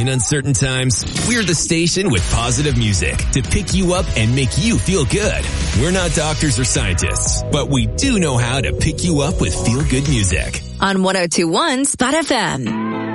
In uncertain times, we're the station with positive music to pick you up and make you feel good. We're not doctors or scientists, but we do know how to pick you up with feel-good music. On 102.1 Spot FM.